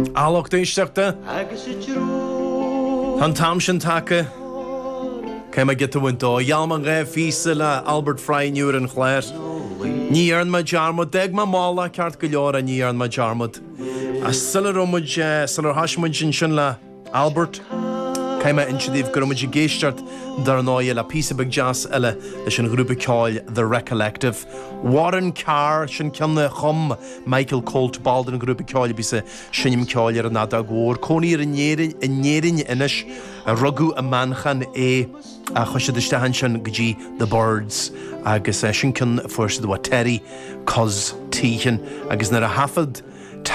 Alach déisteachta An tam sin take Cé me get a wintó Jalman ré físa le Albert Fry nuair an chléir Ní ar ma jarmod deg ma mála ceart go leor a ní ar ma jarmod A silar hasmuid sin le Albert Cé me insidíh gurmuid géisteart dar an áil a písabag jazz eile leis an grúpa cáil The Recollective. Warren Carr sin ceanna chum Michael Colt Baldwin an grúpa cáil bísa sinim cáil ar an nada góir. Cóníar an néirin inis a rugú a manchan a chuise d'istehan sin gotí The Birds agus sin cin fuirsa do Terry Cos Tíchan agus nar a hafad